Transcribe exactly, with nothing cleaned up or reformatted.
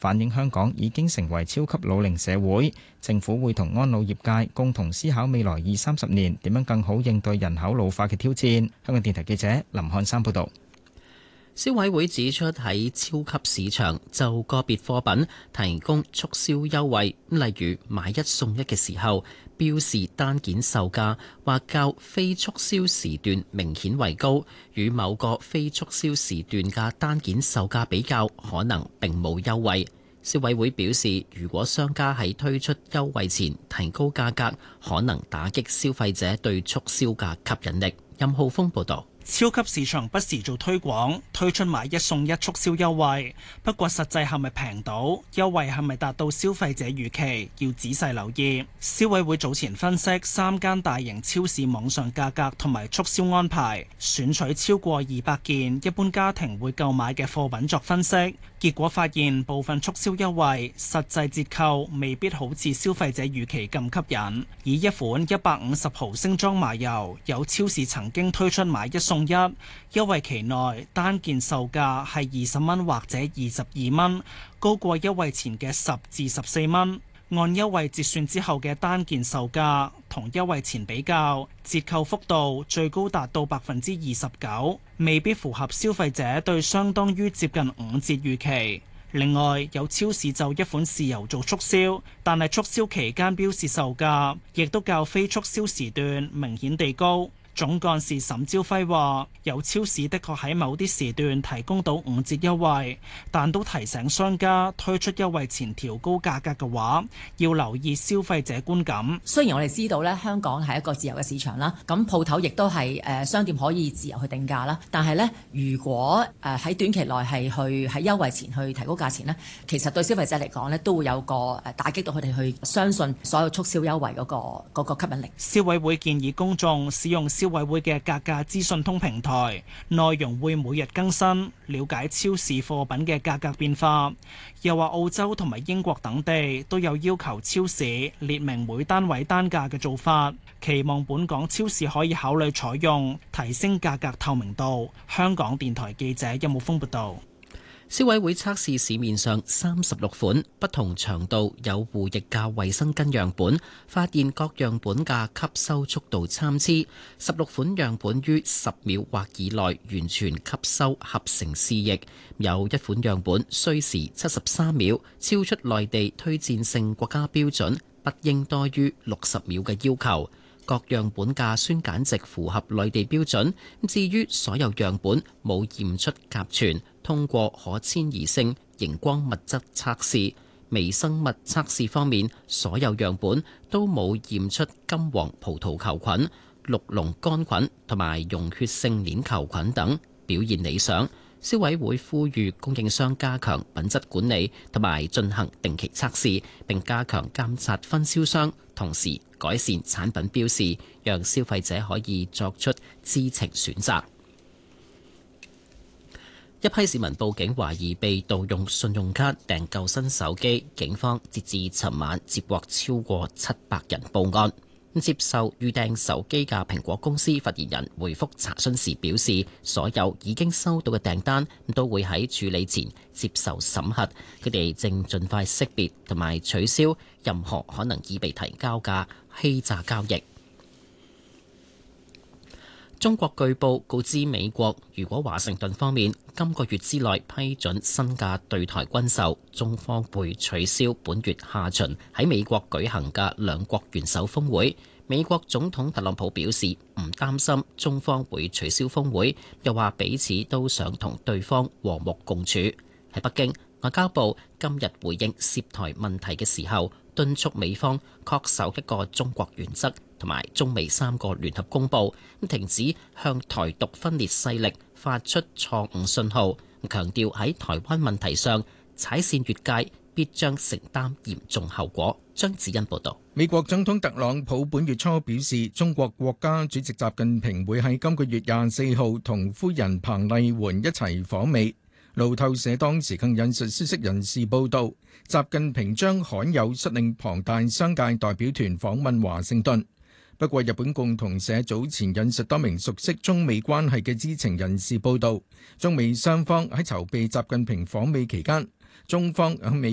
反映香港已經成為超級老齡社會。政府會同安老業界共同思考未來二三十年點樣更好應對人口老化嘅挑戰。香港電台記者林漢山報導。 消委會指出，喺超級市場就個別貨品提供促銷優惠，例如買一送一嘅時候，標示單件售價或較非促銷時段明顯為高，與某個非促銷時段嘅單件售價比較，可能並冇優惠。消委會表示，如果商家喺推出優惠前提高價格，可能打擊消費者對促銷嘅吸引力。任浩峰報導。 超級市場不時做推廣，推出買一送一促銷優惠，不過實際係咪平到？優惠係咪達到消費者預期？要仔細留意。消委會早前分析三間大型超市網上價格同埋促銷安排，選取超過二百件一般家庭會購買嘅貨品作分析，結果發現部分促銷優惠實際折扣未必好似消費者預期咁吸引。以一款一百五十毫升裝麻油，有超市曾經推出買一送一，優惠期內單件售價係二十蚊或者二十二蚊，高過優惠前嘅十至十四蚊。按優惠折算之後嘅單件售價同優惠前比較，折扣幅度最高達到百分之二十九，未必符合消費者對相當於接近五折預期。另外，有超市就一款豉油做促銷，但係促銷期間標示售價亦都較非促銷時段明顯地高。總幹事沈朝輝話：有超市的確喺某啲時段提供到五折優惠，但都提醒商家推出優惠前調高價格嘅話，要留意消費者觀感。 雖然我哋知道咧，香港係一個自由嘅市場啦，咁鋪頭亦都係誒商店可以自由去定價啦。但係咧，如果誒喺短期內係去喺優惠前去提高價錢咧，其實對消費者嚟講咧，都會有個誒打擊到佢哋去相信所有促銷優惠嗰個嗰個吸引力。 消委會建議公眾使用消委會嘅價格資訊通平台，內容會每日更新，了解超市貨品嘅價格變化。又話澳洲同埋英國等地都有要求超市列明每單位單價嘅做法，期望本港超市可以考慮採用，提升價格透明度。香港電台記者任木峰報道。 消委會測試市面上三十六款不同長度有護翼嘅衛生巾樣本，發現各樣本嘅吸收速度參差。十六款樣本於十秒或以內完全吸收合成試液，有一款樣本需時七十三秒，超出內地推薦性國家標準，不應多於六十秒嘅要求。各樣本嘅酸鹼值符合內地標準。至於所有樣本冇驗出甲醛，通過可遷移性熒光物質測試。微生物測試方面，所有樣本都冇驗出金黃葡萄球菌、綠膿桿菌同埋溶血性鏈球菌等，表現理想。消委會呼籲供應商加強品質管理同埋進行定期測試，並加強監察分銷商，同時改善產品標示，讓消費者可以作出知情選擇。一批市民報警，懷疑被盜用信用卡訂購新手機，警方截至尋晚接獲超過七百人報案。接受預訂手機嘅蘋果公司發言人回覆查詢時表示，所有已經收到嘅訂單都會喺處理前接受審核，佢哋正盡快識別同埋取消任何可能已被提交嘅欺詐交易。中國據報告知美國，如果華盛頓方面今個月之內批准新嘅對台軍售，中方會取消本月下旬喺美國舉行嘅兩國元首峰會。美國總統特朗普表示唔擔心中方會取消峰會，又話彼此都想同對方和睦共處。喺北京，外交部今日回應涉台問題嘅時候，敦促美方恪守一個中國原則同埋中美三個聯合公報，停止向台獨分裂勢力發出錯誤信號，強調喺台灣問題上踩線越界，必將承擔嚴重後果。張子欣報導。 美國總統特朗普本月初表示，中國國家主席習近平會喺今個月廿四號同夫人彭麗媛一齊訪美。路透社當時更引述消息人士報道，習近平將罕有率領龐大商界代表團訪問華盛頓。不過，日本共同社早前引述多名熟悉中美關係嘅知情人士報道，中美雙方喺籌備習近平訪美期間，中方喺美